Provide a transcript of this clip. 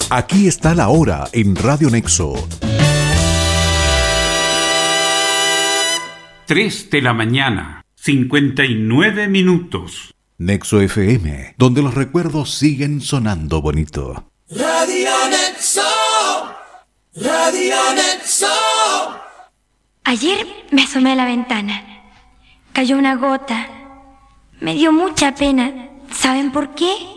Aquí está la hora en Radio Nexo. 3 de la mañana, 59 minutos. Nexo FM, donde los recuerdos siguen sonando bonito. Radio Nexo. Radio Nexo. Ayer me asomé a la ventana. Cayó una gota. Me dio mucha pena. ¿Saben por qué?